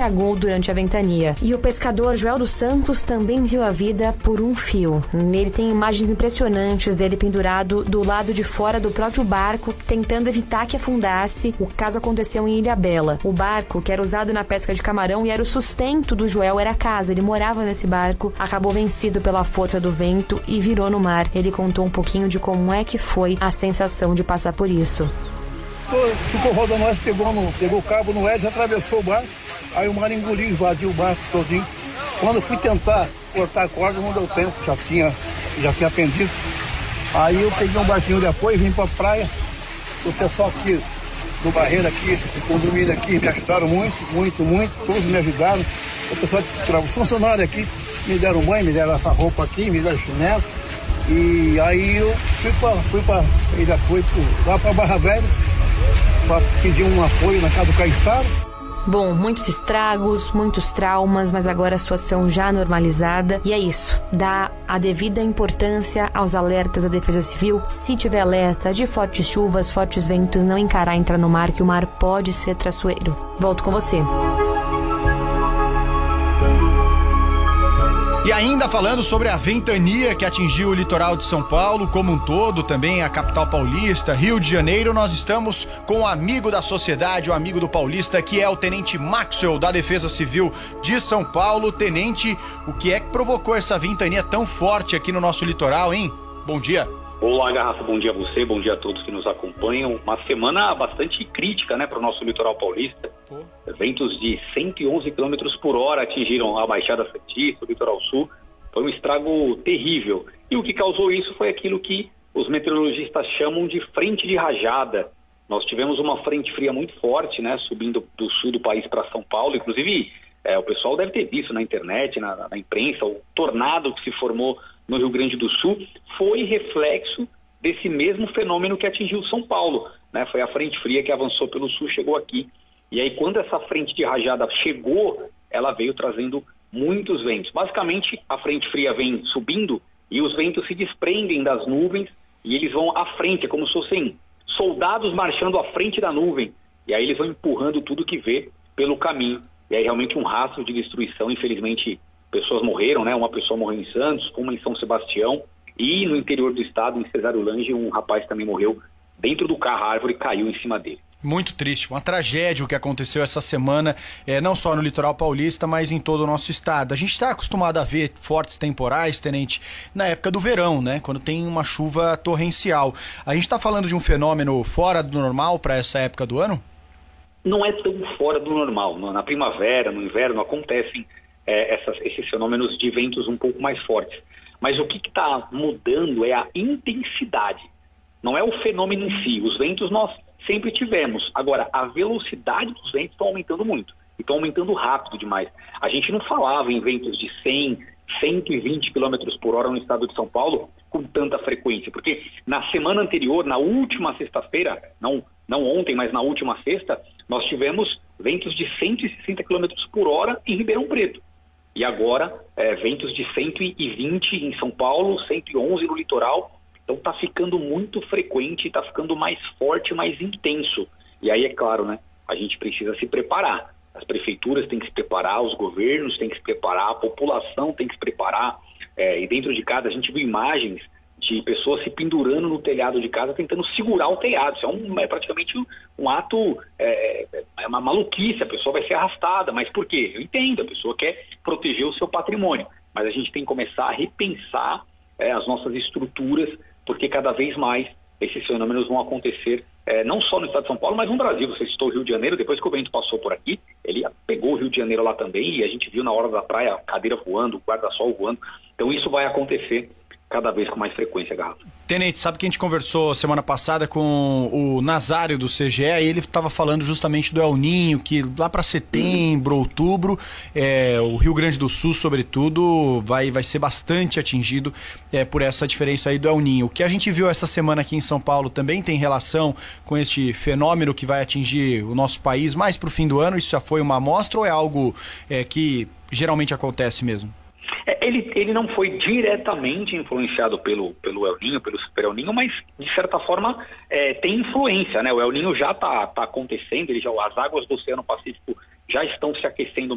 naufragou durante a ventania. E o pescador Joel dos Santos também viu a vida por um fio. Nele tem imagens impressionantes dele pendurado do lado de fora do próprio barco, tentando evitar que afundasse. O caso aconteceu em Ilhabela. O barco, que era usado na pesca de camarão e era o sustento do Joel, era a casa. Ele morava nesse barco, acabou vencido pela força do vento e virou no mar. Ele contou um pouquinho de como é que foi a sensação de passar por isso. Ficou rodando, nós pegou o cabo no Edge, atravessou o barco, aí o mar engoliu, invadiu o barco todinho. Quando eu fui tentar cortar a corda, não deu tempo, já tinha pendido. Aí eu peguei um barquinho de apoio e vim pra praia. O pessoal aqui do Barreiro aqui, do condomínio aqui, me ajudaram muito, todos me ajudaram. O pessoal, os funcionários aqui me deram banho, me deram essa roupa aqui, me deram chinelo. E aí eu fui lá pra Barra Velha, para pedir um apoio na casa do Caiçara. Bom, muitos estragos, muitos traumas, mas agora a situação já normalizada. E é isso, dá a devida importância aos alertas da Defesa Civil. Se tiver alerta de fortes chuvas, fortes ventos, não encarar entrar no mar, que o mar pode ser traiçoeiro. Volto com você. E ainda falando sobre a ventania que atingiu o litoral de São Paulo como um todo, também a capital paulista, Rio de Janeiro, nós estamos com um amigo da sociedade, um amigo do paulista, que é o Tenente Maxwell, da Defesa Civil de São Paulo. Tenente, o que é que provocou essa ventania tão forte aqui no nosso litoral, hein? Bom dia. Olá, Garrafa, bom dia a você, bom dia a todos que nos acompanham. Uma semana bastante crítica, né, para o nosso litoral paulista. Ventos de 111 km por hora atingiram a Baixada Santista, o litoral sul. Foi um estrago terrível. E o que causou isso foi aquilo que os meteorologistas chamam de frente de rajada. Nós tivemos uma frente fria muito forte, né, subindo do sul do país para São Paulo. Inclusive, o pessoal deve ter visto na internet, na imprensa, o tornado que se formou no Rio Grande do Sul foi reflexo desse mesmo fenômeno que atingiu São Paulo, né? Foi a frente fria que avançou pelo sul, chegou aqui. E aí, quando essa frente de rajada chegou, ela veio trazendo muitos ventos. Basicamente, a frente fria vem subindo e os ventos se desprendem das nuvens e eles vão à frente, é como se fossem soldados marchando à frente da nuvem. E aí eles vão empurrando tudo que vê pelo caminho. E aí realmente um rastro de destruição. Infelizmente, pessoas morreram, né? Uma pessoa morreu em Santos, uma em São Sebastião, e no interior do estado, em Cesário Lange, um rapaz também morreu dentro do carro, a árvore caiu em cima dele. Muito triste, uma tragédia o que aconteceu essa semana, não só no litoral paulista, mas em todo o nosso estado. A gente está acostumado a ver fortes temporais, Tenente, na época do verão, né? Quando tem uma chuva torrencial. A gente está falando de um fenômeno fora do normal para essa época do ano? Não é tão fora do normal. Na primavera, no inverno, acontecem esses fenômenos de ventos um pouco mais fortes. Mas o que está mudando é a intensidade. Não é o fenômeno em si. Os ventos nós sempre tivemos. Agora, a velocidade dos ventos está aumentando muito. E estão aumentando rápido demais. A gente não falava em ventos de 100, 120 km por hora no estado de São Paulo com tanta frequência. Porque na semana anterior, na última sexta-feira, não ontem, mas na última sexta, nós tivemos ventos de 160 km por hora em Ribeirão Preto. E agora, ventos de 120 em São Paulo, 111 no litoral. Então está ficando muito frequente, está ficando mais forte, mais intenso. E aí, é claro, né, a gente precisa se preparar. As prefeituras têm que se preparar, os governos têm que se preparar, a população tem que se preparar. E dentro de casa a gente viu imagens de pessoas se pendurando no telhado de casa tentando segurar o telhado. Isso é praticamente um ato, é uma maluquice, a pessoa vai ser arrastada. Mas por quê? Eu entendo, a pessoa quer proteger o seu patrimônio. Mas a gente tem que começar a repensar as nossas estruturas, porque cada vez mais esses fenômenos vão acontecer, não só no estado de São Paulo, mas no Brasil. Você citou o Rio de Janeiro, depois que o vento passou por aqui, ele pegou o Rio de Janeiro lá também, e a gente viu na hora da praia a cadeira voando, o guarda-sol voando. Então isso vai acontecer cada vez com mais frequência, Garrafa. Tenente, sabe que a gente conversou semana passada com o Nazário do CGE e ele estava falando justamente do El Ninho, que lá para setembro, outubro, o Rio Grande do Sul, sobretudo, vai ser bastante atingido por essa diferença aí do El Ninho. O que a gente viu essa semana aqui em São Paulo também tem relação com este fenômeno que vai atingir o nosso país mais para o fim do ano? Isso já foi uma amostra ou é algo que geralmente acontece mesmo? Ele não foi diretamente influenciado pelo El Ninho, pelo Super El Ninho, mas de certa forma tem influência, né? O El Ninho já está acontecendo, as águas do Oceano Pacífico já estão se aquecendo